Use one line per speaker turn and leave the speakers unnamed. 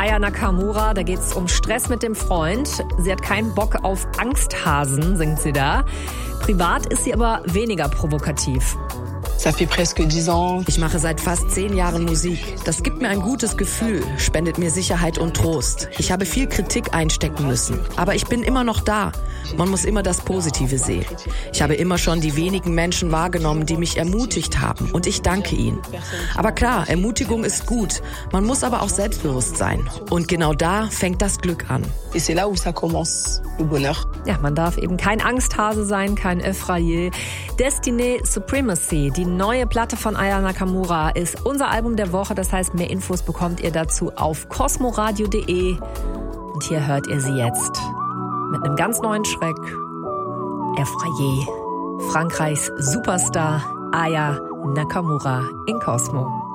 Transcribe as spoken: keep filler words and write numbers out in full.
Aya Nakamura, da geht's um Stress mit dem Freund. Sie hat keinen Bock auf Angsthasen, singt sie da. Privat ist sie aber weniger provokativ.
Ça fait presque dix ans.
Ich mache seit fast zehn Jahren Musik. Das gibt mir ein gutes Gefühl, spendet mir Sicherheit und Trost. Ich habe viel Kritik einstecken müssen, aber ich bin immer noch da. Man muss immer das Positive sehen. Ich habe immer schon die wenigen Menschen wahrgenommen, die mich ermutigt haben, und ich danke ihnen. Aber klar, Ermutigung ist gut. Man muss aber auch selbstbewusst sein. Und genau da fängt das Glück an.
Et c'est là où ça commence, le bonheur.
Ja, man darf eben kein Angsthase sein, kein Effrayer. Destiny Supremacy, die neue Platte von Aya Nakamura, ist unser Album der Woche. Das heißt, mehr Infos bekommt ihr dazu auf cosmoradio punkt de. Und hier hört ihr sie jetzt mit einem ganz neuen Schreck. Effrayer, Frankreichs Superstar Aya Nakamura in Cosmo.